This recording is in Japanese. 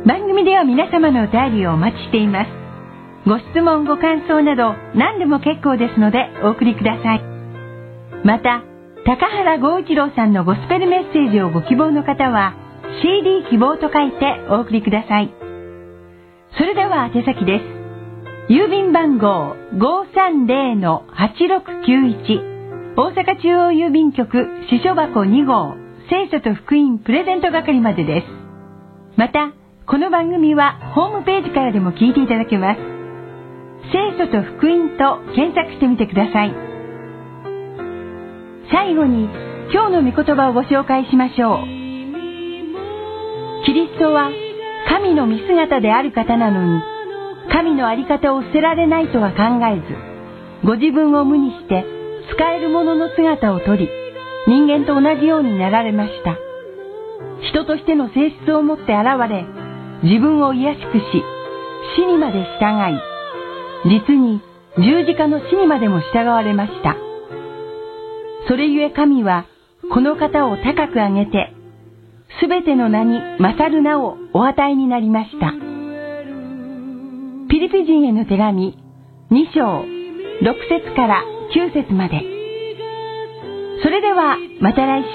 番組では皆様のお便りをお待ちしています。ご質問ご感想など何でも結構ですのでお送りください。また高原剛一郎さんのゴスペルメッセージをご希望の方は CD 希望と書いてお送りください。それでは宛先です。郵便番号 530-8691 大阪中央郵便局支所箱2号聖書と福音プレゼント係までです。またこの番組はホームページからでも聞いていただけます。聖書と福音と検索してみてください。最後に今日の御言葉をご紹介しましょう。キリストは神の見姿である方なのに、神の在り方を捨てられないとは考えず、ご自分を無にして使えるものの姿をとり、人間と同じようになられました。人としての性質を持って現れ、自分を卑しくし、死にまで従い、実に十字架の死にまでも従われました。それゆえ神はこの方を高く上げて、すべての名に勝る名をお与えになりました。ピリピ人への手紙2章6節から9節まで。それではまた来週。